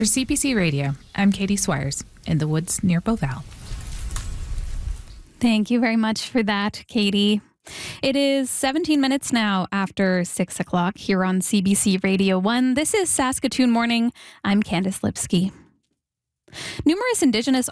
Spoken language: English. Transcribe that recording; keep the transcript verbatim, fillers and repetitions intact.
For C B C Radio, I'm Katie Swires in the woods near Beauval. Thank you very much for that, Katie. It is seventeen minutes now after six o'clock here on C B C Radio one. This is Saskatoon Morning. I'm Candice Lipsky. Numerous Indigenous